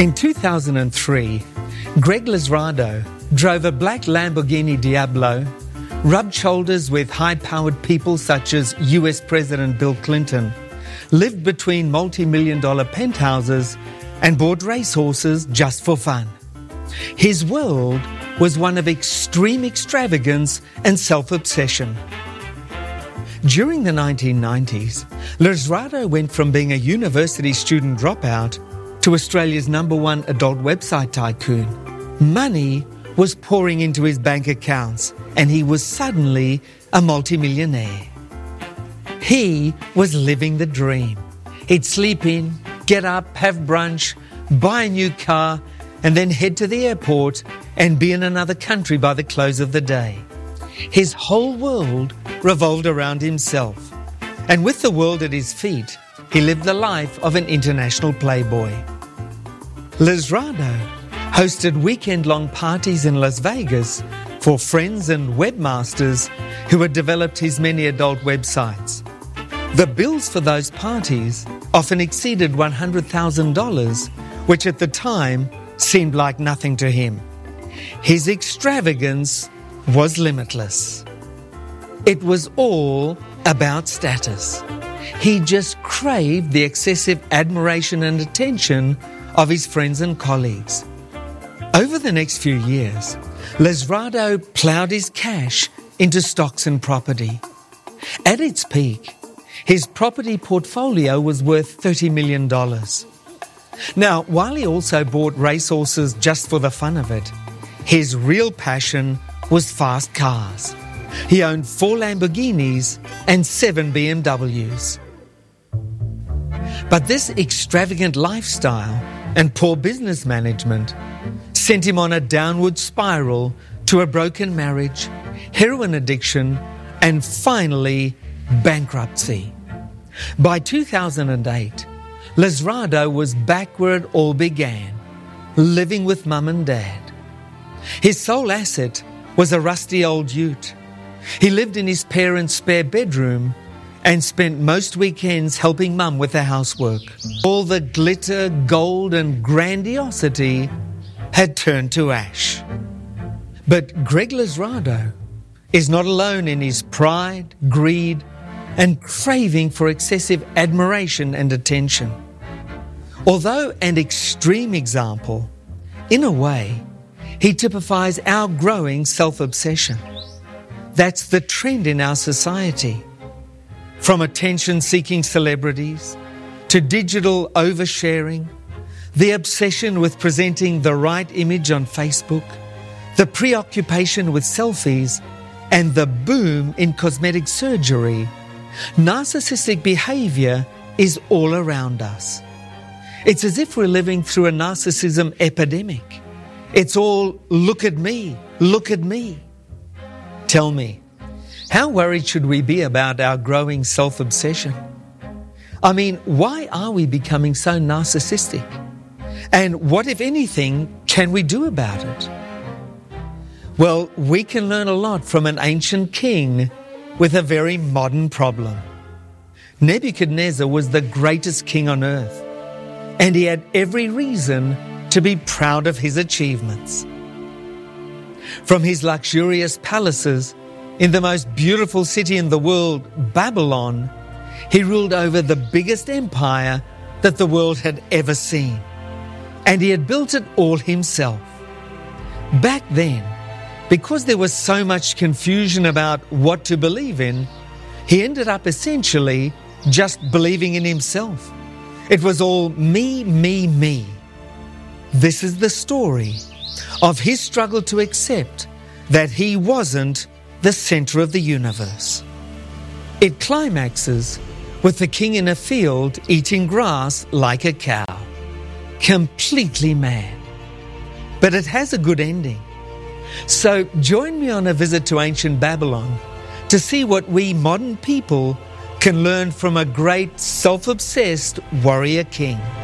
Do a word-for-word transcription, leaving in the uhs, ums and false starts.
In two thousand three, Greg Lizardo drove a black Lamborghini Diablo, rubbed shoulders with high-powered people such as U S President Bill Clinton, lived between multi-million dollar penthouses, and bought racehorses just for fun. His world was one of extreme extravagance and self-obsession. During the nineteen nineties, Lizardo went from being a university student dropout to Australia's number one adult website tycoon. Money was pouring into his bank accounts, and he was suddenly a multimillionaire. He was living the dream. He'd sleep in, get up, have brunch, buy a new car, and then head to the airport and be in another country by the close of the day. His whole world revolved around himself. And with the world at his feet, he lived the life of an international playboy. Lizardo hosted weekend-long parties in Las Vegas for friends and webmasters who had developed his many adult websites. The bills for those parties often exceeded one hundred thousand dollars, which at the time seemed like nothing to him. His extravagance was limitless. It was all about status. He just craved the excessive admiration and attention of his friends and colleagues. Over the next few years, Lizardo ploughed his cash into stocks and property. At its peak, his property portfolio was worth thirty million dollars. Now, while he also bought racehorses just for the fun of it, his real passion was fast cars. He owned four Lamborghinis and seven B M Ws. But this extravagant lifestyle and poor business management sent him on a downward spiral to a broken marriage, heroin addiction, and finally, bankruptcy. By two thousand eight, Lizardo was back where it all began, living with mum and dad. His sole asset was a rusty old ute. He lived in his parents' spare bedroom and spent most weekends helping mum with the housework. All the glitter, gold, and grandiosity had turned to ash. But Greg Lizardo is not alone in his pride, greed, and craving for excessive admiration and attention. Although an extreme example, in a way, he typifies our growing self-obsession. That's the trend in our society. From attention-seeking celebrities to digital oversharing, the obsession with presenting the right image on Facebook, the preoccupation with selfies, and the boom in cosmetic surgery, narcissistic behavior is all around us. It's as if we're living through a narcissism epidemic. It's all, look at me, look at me. Tell me, how worried should we be about our growing self-obsession? I mean, why are we becoming so narcissistic? And what, if anything, can we do about it? Well, we can learn a lot from an ancient king with a very modern problem. Nebuchadnezzar was the greatest king on earth, and he had every reason to be proud of his achievements. From his luxurious palaces in the most beautiful city in the world, Babylon, he ruled over the biggest empire that the world had ever seen. And he had built it all himself. Back then, because there was so much confusion about what to believe in, he ended up essentially just believing in himself. It was all me, me, me. This is the story of his struggle to accept that he wasn't the center of the universe. It climaxes with the king in a field eating grass like a cow, completely mad. But it has a good ending. So join me on a visit to ancient Babylon to see what we modern people can learn from a great self-obsessed warrior king.